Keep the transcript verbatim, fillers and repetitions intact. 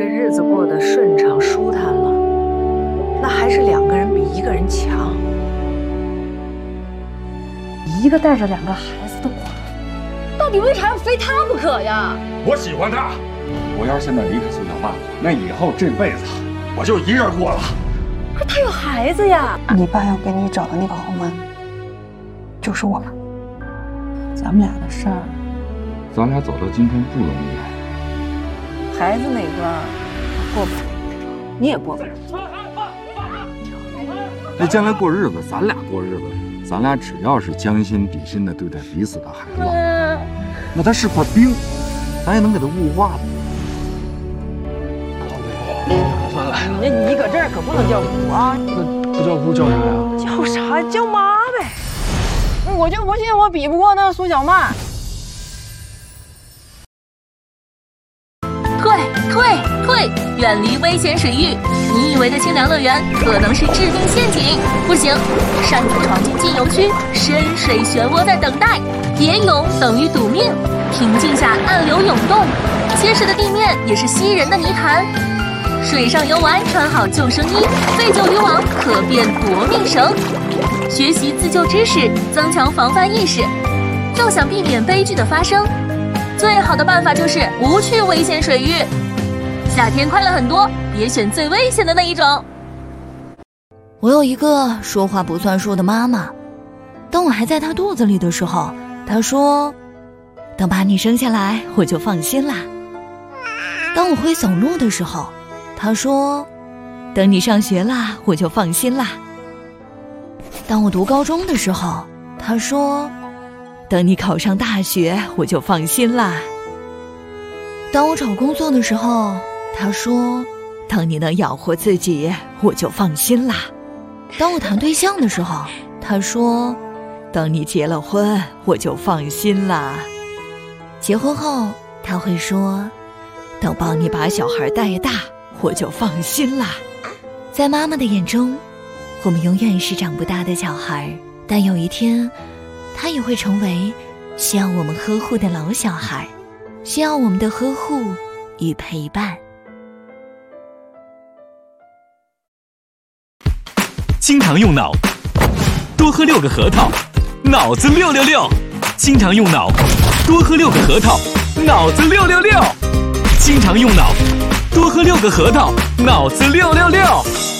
这日子过得顺畅舒坦了，那还是两个人比一个人强。 一个带着两个孩子的寡妇，到底为啥要非他不可呀？ 我喜欢他，我要是现在离开苏小曼，那以后这辈子我就一人过了。 可是他有孩子呀！ 你爸要给你找的那个后妈，就是我们。咱们俩的事儿， 咱俩走到今天不容易。 孩子那关过不了，你也过不了。 那将来过日子，咱俩过日子，咱俩只要是将心比心的对待彼此的孩子，那他是块冰，咱也能给他雾化的。 算了， 那你搁这儿可不能叫姑啊！ 那不叫姑叫啥呀？ 叫啥？叫妈呗！ 我就不信我比不过那苏小曼。 退退退！远离危险水域！你以为的清凉乐园可能是致命陷阱。不行，擅自闯进禁游区，深水漩涡在等待。蝶泳等于赌命，平静下暗流涌动，结实的地面也是吸人的泥潭。水上游玩穿好救生衣，废旧渔网可变夺命绳。学习自救知识，增强防范意识。要想避免悲剧的发生，最好的办法就是不去危险水域。夏天快乐很多，别选最危险的那一种。 我有一个说话不算数的妈妈，当我还在她肚子里的时候，她说等把你生下来我就放心啦。当我会走路的时候，她说等你上学啦我就放心啦。当我读高中的时候，她说等你考上大学我就放心啦。当我找工作的时候，她说当你能养活自己我就放心啦。当我谈对象的时候，她说等你结了婚我就放心啦。结婚后她会说等帮你把小孩带大我就放心啦。在妈妈的眼中，我们永远是长不大的小孩，但有一天她也会成为需要我们呵护的老小孩，需要我们的呵护与陪伴。 经常用脑，多喝六个核桃，脑子六六六。经常用脑，多喝六个核桃，脑子六六六。经常用脑，多喝六个核桃，脑子六六六。